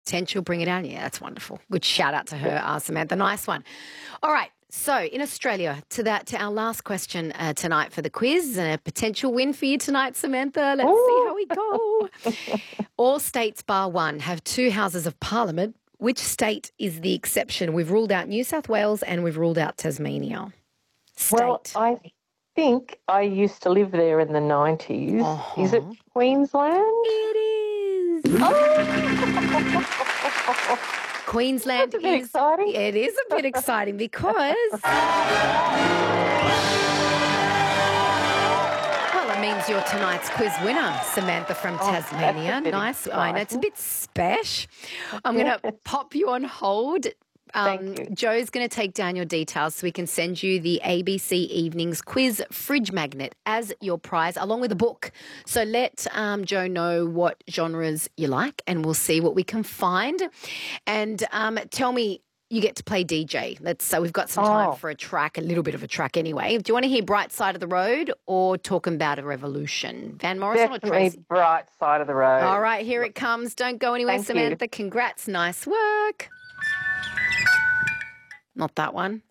Potential, bring it down. Yeah, that's wonderful. Good shout out to her, Samantha. Nice one. All right. So in Australia, to our last question tonight for the quiz, and a potential win for you tonight, Samantha. Let's see how we go. All states bar one have 2 houses of parliament. Which state is the exception? We've ruled out New South Wales and we've ruled out Tasmania. State. Well, I think I used to live there in the 90s. Is it Queensland? It is. Queensland That's a bit exciting. It is a bit exciting because it means you're tonight's quiz winner, Samantha from Tasmania. Nice. Exciting. I know it's a bit special. I'm going to pop you on hold. Thank you. Joe's going to take down your details so we can send you the ABC Evenings quiz fridge magnet as your prize, along with a book. So let Joe know what genres you like and we'll see what we can find. And tell me, you get to play DJ. We've got some time for a little bit of a track anyway. Do you want to hear Bright Side of the Road or Talking About a Revolution? Van Morrison or Tracy? Bright Side of the Road. All right, here it comes. Don't go anywhere, Thank Samantha. You. Congrats. Nice work. Not that one.